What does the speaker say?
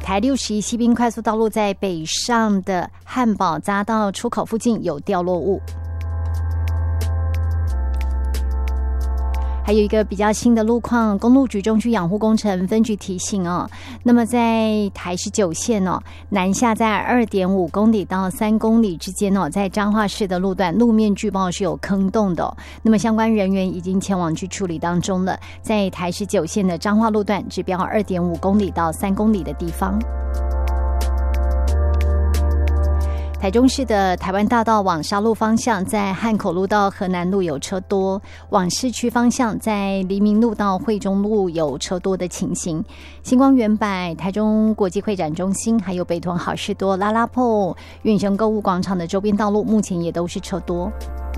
台61西滨快速道路在北上的汉宝匝道出口附近有掉落物。还有一个比较新的路况，公路局中区养护工程分局提醒哦，那么在台19线哦，南下在 2.5 公里到3公里之间哦，在彰化市的路段路面据报是有坑洞的哦，那么相关人员已经前往去处理当中了，在台19线的彰化路段指标 2.5 公里到3公里的地方。台中市的台湾大道往沙鹿方向，在汉口路到河南路有车多；往市区方向，在黎明路到惠中路有车多的情形。星光原百、台中国际会展中心，还有北屯好事多、拉拉铺、远雄购物广场的周边道路，目前也都是车多。